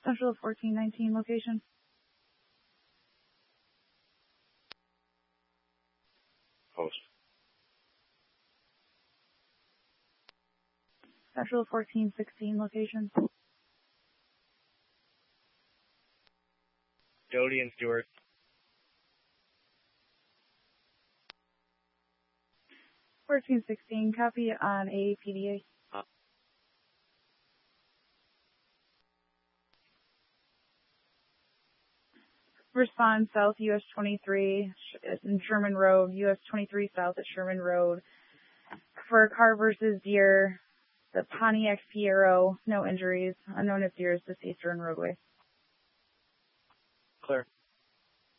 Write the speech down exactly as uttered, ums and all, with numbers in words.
Central fourteen nineteen location. Post. Central fourteen sixteen location. Doty and Stewart. fourteen sixteen, copy on a P D A. Respond south U S twenty-three, Sherman Road, U S twenty-three south at Sherman Road. For car versus deer, the Pontiac Fiero, no injuries, unknown if deer is deceased or in roadway.